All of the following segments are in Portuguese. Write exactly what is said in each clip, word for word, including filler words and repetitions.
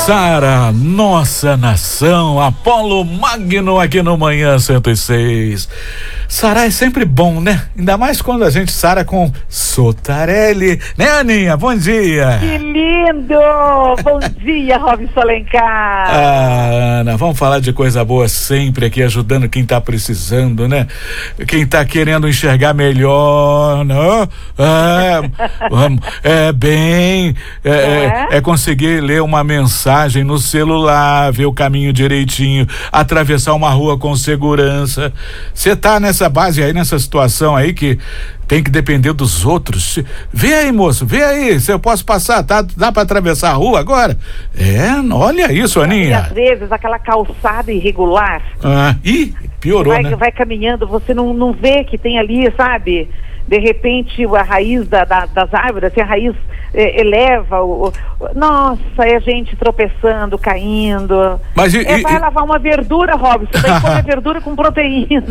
Sara, nossa nação, Apolo Magno aqui no Manhã cento e seis. Sara é sempre bom, né? Ainda mais quando a gente sara com Sotarelli, né, Aninha? Bom dia. Que lindo! Bom dia, Robson Alencar. Ah, Ana, vamos falar de coisa boa sempre aqui, ajudando quem tá precisando, né? Quem tá querendo enxergar melhor, né? É, vamos, é bem, é, é? é conseguir ler uma mensagem no celular, ver o caminho direitinho, atravessar uma rua com segurança. Você tá nessa base aí, nessa situação aí que tem que depender dos outros. Vê aí, moço, vê aí, se eu posso passar, tá? Dá pra atravessar a rua agora? É, olha isso, Aninha. E às vezes aquela calçada irregular. Ah, ih, piorou, vai, né? Vai caminhando, você não, não vê que tem ali, sabe? De repente a raiz da, da, das árvores, assim, a raiz é, eleva o, o, nossa, é gente tropeçando, caindo. Mas e, é, e, vai e... lavar uma verdura, Robson, tem que comer verdura com proteína.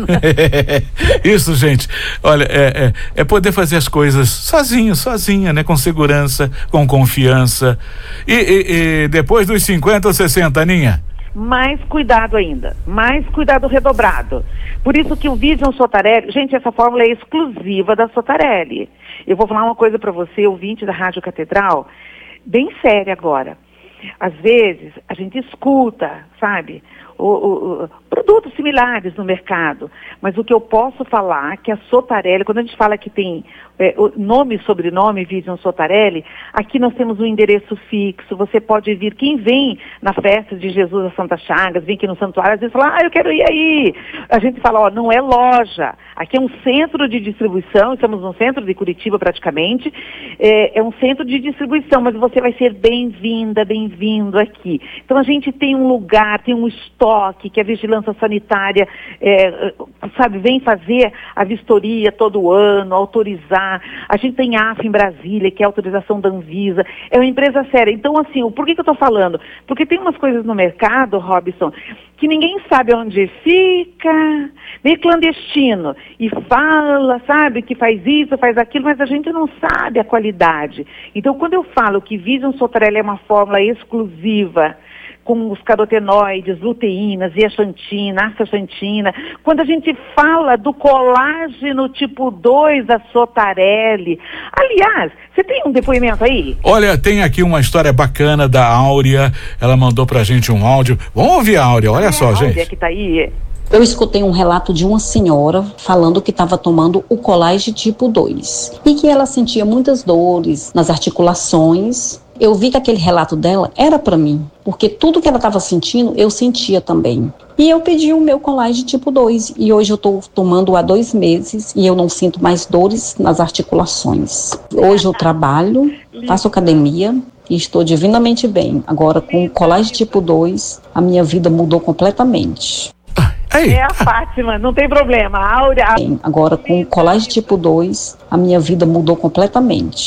Isso, gente, olha, é, é, é poder fazer as coisas sozinho, sozinha, né? Com segurança, com confiança. E, e, e depois dos cinquenta ou sessenta, Aninha? Mais cuidado ainda, mais cuidado redobrado. Por isso que o Vision Sotarelli, gente, essa fórmula é exclusiva da Sotarelli. Eu vou falar uma coisa para você, ouvinte da Rádio Catedral, bem séria agora. Às vezes, a gente escuta, sabe, o, o, o, produtos similares no mercado, mas o que eu posso falar é que a Sotarelli, quando a gente fala que tem é, o nome e sobrenome Vision Sotarelli, aqui nós temos um endereço fixo, você pode vir, quem vem na festa de Jesus a Santa Chagas, vem aqui no santuário, às vezes fala, ah, eu quero ir aí. A gente fala, ó, não é loja, aqui é um centro de distribuição, estamos no centro de Curitiba praticamente, é, é um centro de distribuição, mas você vai ser bem-vinda, bem-vindo aqui. Então a gente tem um lugar, tem um estoque que a vigilância sanitária, é, sabe, vem fazer a vistoria todo ano, autorizar. A gente tem A F em Brasília, que é a autorização da Anvisa. É uma empresa séria. Então, assim, por que que eu estou falando? Porque tem umas coisas no mercado, Robson, que ninguém sabe onde fica, meio clandestino, e fala, sabe, que faz isso, faz aquilo, mas a gente não sabe a qualidade. Então, quando eu falo que Vision Sotarelli é uma fórmula exclusiva, com os carotenoides, luteínas, zeaxantina, astaxantina. Quando a gente fala do colágeno tipo dois da Sotarelli. Aliás, você tem um depoimento aí? Olha, tem aqui uma história bacana da Áurea. Ela mandou pra gente um áudio. Vamos ouvir a Áurea, olha é, só, a gente. Áurea que tá aí. Eu escutei um relato de uma senhora falando que estava tomando o colágeno tipo dois e que ela sentia muitas dores nas articulações. Eu vi que aquele relato dela era para mim, porque tudo que ela estava sentindo, eu sentia também. E eu pedi o meu colágeno tipo dois, e hoje eu estou tomando há dois meses, e eu não sinto mais dores nas articulações. Hoje eu trabalho, faço academia, e estou divinamente bem. Agora, com o colágeno tipo dois, a minha vida mudou completamente. Ei. É a Fátima, não tem problema. A Áurea... Agora, com o colágeno tipo dois, a minha vida mudou completamente.